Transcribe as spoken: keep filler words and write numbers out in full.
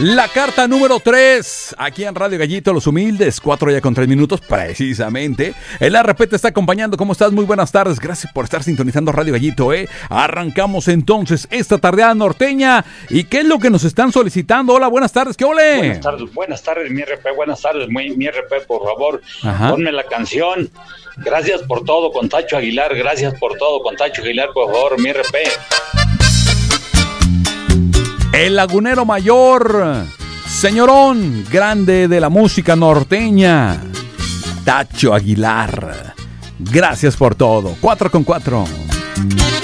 La carta número tres, aquí en Radio Gallito, Los Humildes, cuatro ya con tres minutos, precisamente. El R P te está acompañando, ¿cómo estás? Muy buenas tardes, gracias por estar sintonizando Radio Gallito, ¿eh? Arrancamos entonces esta tardeada norteña. ¿Y qué es lo que nos están solicitando? Hola, buenas tardes, ¿qué ole? Buenas tardes, buenas tardes, mi R P, buenas tardes, mi, mi R P, por favor, Ajá. ponme la canción. Gracias por todo, con Tacho Aguilar, gracias por todo, con Tacho Aguilar, por favor, mi R P. El Lagunero Mayor, señorón grande de la música norteña, Tacho Aguilar. Gracias por todo. Cuatro con cuatro.